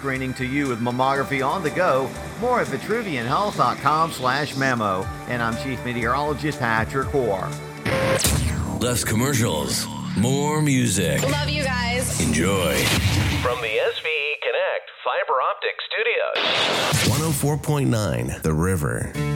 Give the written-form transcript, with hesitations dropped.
screening to you with mammography on the go. More at vitruvianhealth.com/memo. And I'm Chief Meteorologist Patrick Hoare. Less commercials, more music. Love you guys. Enjoy. From the SVE Connect Fiber Optic Studios. 104.9 The River.